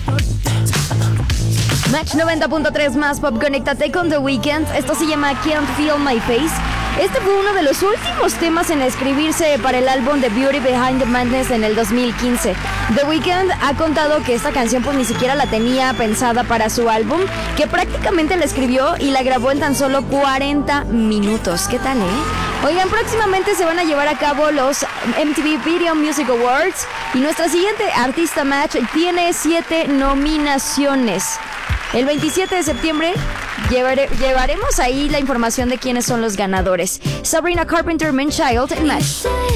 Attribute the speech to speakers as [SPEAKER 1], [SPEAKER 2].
[SPEAKER 1] Match 90.3 más Pop, conéctate con The Weeknd. Esto se llama Can't Feel My Face. Este fue uno de los últimos temas en escribirse para el álbum The Beauty Behind the Madness en el 2015. The Weeknd ha contado que esta canción pues ni siquiera la tenía pensada para su álbum, que prácticamente la escribió y la grabó en tan solo 40 minutos. ¿Qué tal, Oigan, próximamente se van a llevar a cabo los MTV Video Music Awards y nuestra siguiente artista match tiene 7 nominaciones. El 27 de septiembre llevaremos ahí la información de quiénes son los ganadores. Sabrina Carpenter, Man Child en Match.